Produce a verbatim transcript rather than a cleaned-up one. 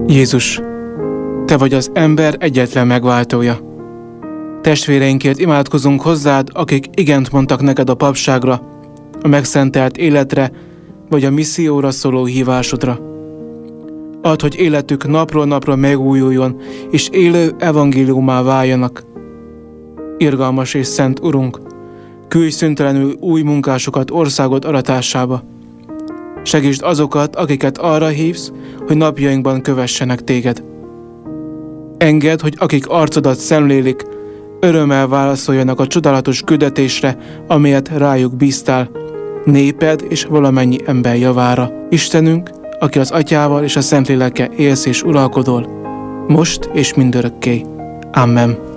Jézus, Te vagy az ember egyetlen megváltója. Testvéreinkért imádkozunk hozzád, akik igent mondtak neked a papságra, a megszentelt életre, vagy a misszióra szóló hívásodra. Add, hogy életük napról napra megújuljon, és élő evangéliumá váljanak. Irgalmas és szent Urunk, küldj szüntelenül új munkásokat országod aratásába. Segítsd azokat, akiket arra hívsz, hogy napjainkban kövessenek téged. Engedd, hogy akik arcodat szemlélik, örömmel válaszoljanak a csodálatos küldetésre, amelyet rájuk bíztál, néped és valamennyi ember javára. Istenünk, aki az Atyával és a Szentlélekkel élsz és uralkodol, most és mindörökké. Amen.